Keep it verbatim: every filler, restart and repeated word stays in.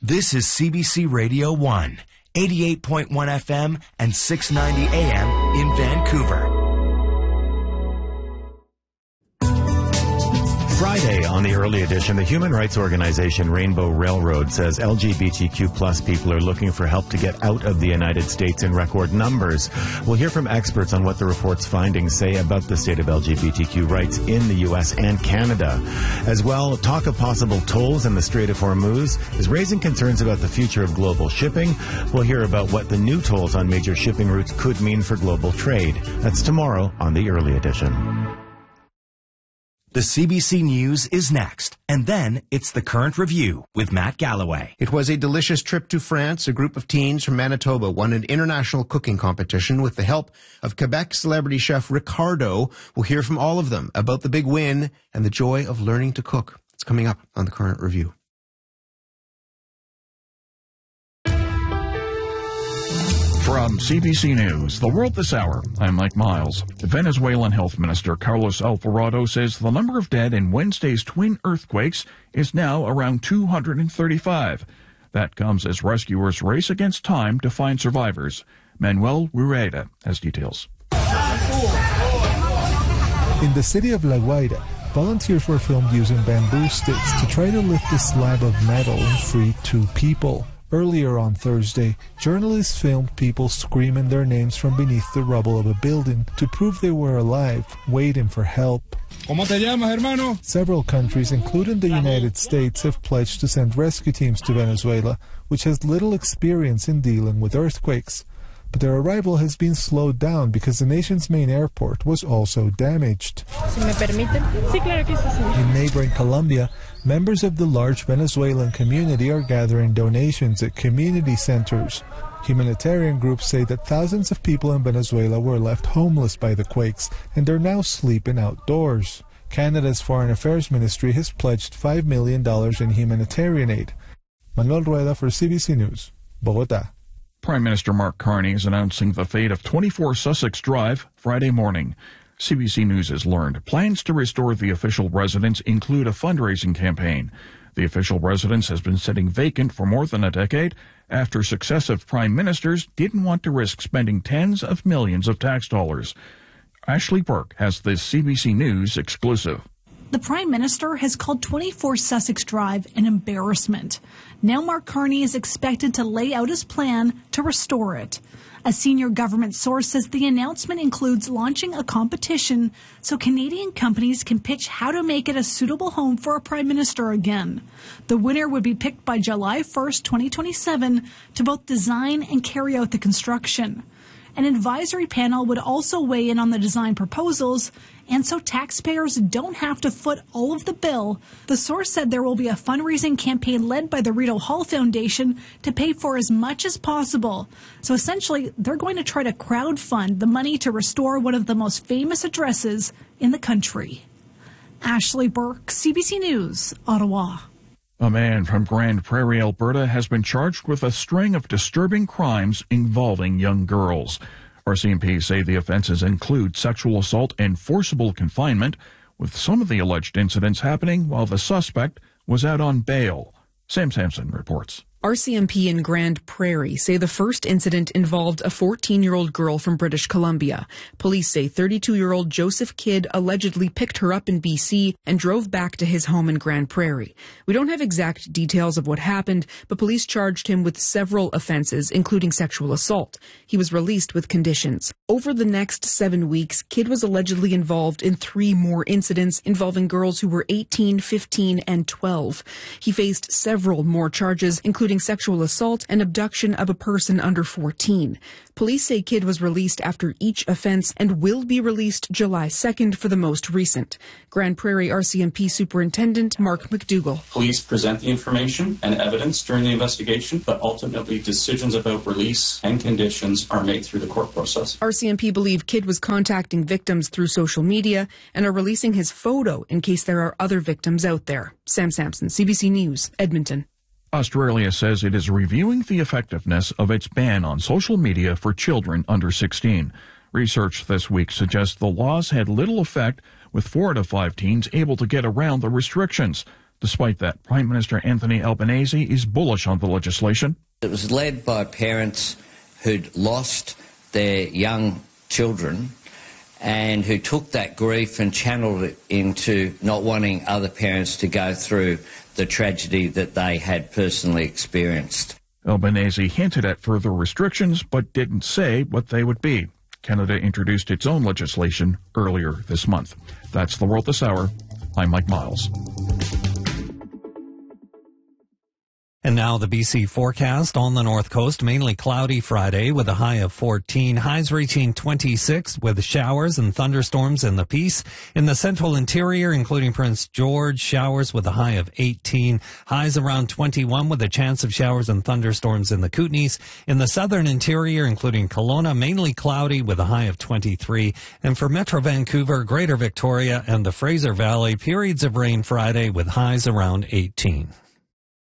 This is C B C Radio one, eighty-eight point one F M and six ninety A M in Vancouver. Friday on the early edition, the human rights organization Rainbow Railroad says L G B T Q plus people are looking for help to get out of the United States in record numbers. We'll hear from experts on what the report's findings say about the state of L G B T Q rights in the U S and Canada. As well, talk of possible tolls in the Strait of Hormuz is raising concerns about the future of global shipping. We'll hear about what the new tolls on major shipping routes could mean for global trade. That's tomorrow on the early edition. The C B C News is next, and then it's the Current Review with Matt Galloway. It was a delicious trip to France. A group of teens from Manitoba won an international cooking competition with the help of Quebec celebrity chef Ricardo. We'll hear from all of them about the big win and the joy of learning to cook. It's coming up on the Current Review. From C B C News, The World This Hour, I'm Mike Miles. The Venezuelan Health Minister Carlos Alvarado says the number of dead in Wednesday's twin earthquakes is now around two hundred thirty-five. That comes as rescuers race against time to find survivors. Manuel Rueda has details. In the city of La Guaira, volunteers were filmed using bamboo sticks to try to lift a slab of metal and free two people. Earlier on Thursday, journalists filmed people screaming their names from beneath the rubble of a building to prove they were alive, waiting for help. ¿Cómo te llamas, hermano? Several countries, including the United States, have pledged to send rescue teams to Venezuela, which has little experience in dealing with earthquakes. But their arrival has been slowed down because the nation's main airport was also damaged. In neighboring Colombia, members of the large Venezuelan community are gathering donations at community centers. Humanitarian groups say that thousands of people in Venezuela were left homeless by the quakes and are now sleeping outdoors. Canada's Foreign Affairs Ministry has pledged five million dollars in humanitarian aid. Manuel Rueda for C B C News, Bogotá. Prime Minister Mark Carney is announcing the fate of twenty-four Sussex Drive Friday morning. C B C News has learned plans to restore the official residence include a fundraising campaign. The official residence has been sitting vacant for more than a decade after successive prime ministers didn't want to risk spending tens of millions of tax dollars. Ashley Burke has this C B C News exclusive. The Prime Minister has called twenty-four Sussex Drive an embarrassment. Now Mark Carney is expected to lay out his plan to restore it. A senior government source says the announcement includes launching a competition so Canadian companies can pitch how to make it a suitable home for a Prime Minister again. The winner would be picked by July first, twenty twenty-seven to both design and carry out the construction. An advisory panel would also weigh in on the design proposals, and so taxpayers don't have to foot all of the bill. The source said there will be a fundraising campaign led by the Rideau Hall Foundation to pay for as much as possible. So essentially, they're going to try to crowdfund the money to restore one of the most famous addresses in the country. Ashley Burke, C B C News, Ottawa. A man from Grand Prairie, Alberta, has been charged with a string of disturbing crimes involving young girls. R C M P say the offenses include sexual assault and forcible confinement, with some of the alleged incidents happening while the suspect was out on bail. Sam Sampson reports. R C M P in Grand Prairie say the first incident involved a fourteen-year-old girl from British Columbia. Police say thirty-two-year-old Joseph Kidd allegedly picked her up in B C and drove back to his home in Grand Prairie. We don't have exact details of what happened, but police charged him with several offenses, including sexual assault. He was released with conditions. Over the next seven weeks, Kidd was allegedly involved in three more incidents involving girls who were eighteen, fifteen, and twelve. He faced several more charges, including sexual assault and abduction of a person under fourteen. Police say Kidd was released after each offense and will be released July second for the most recent. Grand Prairie R C M P Superintendent Mark McDougall. Police present the information and evidence during the investigation, but ultimately decisions about release and conditions are made through the court process. R C M P believe Kidd was contacting victims through social media and are releasing his photo in case there are other victims out there. Sam Sampson, C B C News, Edmonton. Australia says it is reviewing the effectiveness of its ban on social media for children under sixteen. Research this week suggests the laws had little effect, with four out of five teens able to get around the restrictions. Despite that, Prime Minister Anthony Albanese is bullish on the legislation. It was led by parents who'd lost their young children and who took that grief and channeled it into not wanting other parents to go through the tragedy that they had personally experienced. Albanese hinted at further restrictions, but didn't say what they would be. Canada introduced its own legislation earlier this month. That's The World This Hour. I'm Mike Miles. And now the B C forecast. On the north coast, mainly cloudy Friday with a high of fourteen. Highs reaching twenty-six with showers and thunderstorms in the Peace. In the central interior, including Prince George, showers with a high of eighteen. Highs around twenty-one with a chance of showers and thunderstorms in the Kootenays. In the southern interior, including Kelowna, mainly cloudy with a high of twenty-three. And for Metro Vancouver, Greater Victoria, and the Fraser Valley, periods of rain Friday with highs around eighteen.